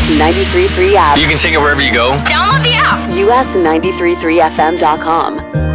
93.3 app. You can take it wherever you go. Download the app. US933FM.com.